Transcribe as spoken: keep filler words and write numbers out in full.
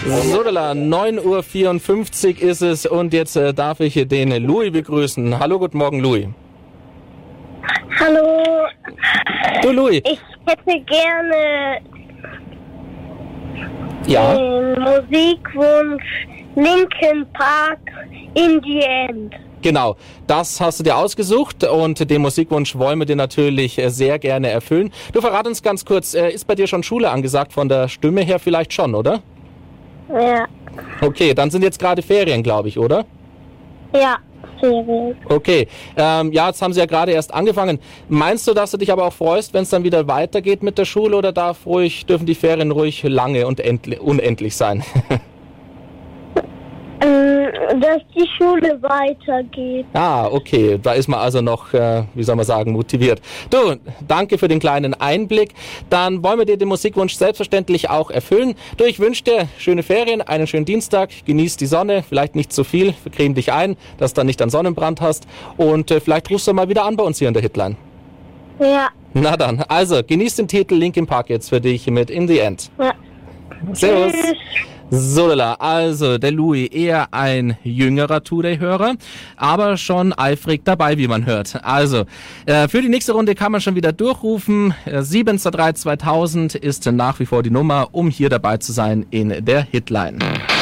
Sodala, neun Uhr vierundfünfzig ist es und jetzt äh, darf ich den Louis begrüßen. Hallo, guten Morgen, Louis. Hallo. Du, Louis. Ich hätte gerne Ja. den Musikwunsch Linkin Park In the End. Genau, das hast du dir ausgesucht und den Musikwunsch wollen wir dir natürlich äh, sehr gerne erfüllen. Du, verrat uns ganz kurz, äh, ist bei dir schon Schule angesagt? Von der Stimme her vielleicht schon, oder? Ja. Okay, dann sind jetzt gerade Ferien, glaube ich, oder? Ja, Ferien. Okay, ähm, ja, jetzt haben sie ja gerade erst angefangen. Meinst du, dass du dich aber auch freust, wenn es dann wieder weitergeht mit der Schule oder darf ruhig, dürfen die Ferien ruhig lange und endli- unendlich sein? Ähm, dass die Schule weitergeht. Ah, okay, da ist man also noch, äh, wie soll man sagen, motiviert. Du, danke für den kleinen Einblick. Dann wollen wir dir den Musikwunsch selbstverständlich auch erfüllen. Du, ich wünsche dir schöne Ferien, einen schönen Dienstag, genieß die Sonne, vielleicht nicht zu viel, wir cremen dich ein, dass du dann nicht einen Sonnenbrand hast und äh, vielleicht rufst du mal wieder an bei uns hier in der Hitline. Ja. Na dann, also genieß den Titel Linkin Park jetzt für dich mit In the End. Ja. Servus. Tschüss. Sodala, also der Louis, eher ein jüngerer Today-Hörer, aber schon eifrig dabei, wie man hört. Also, äh, für die nächste Runde kann man schon wieder durchrufen. Äh, sieben zwei drei zweitausend ist nach wie vor die Nummer, um hier dabei zu sein in der Hitline.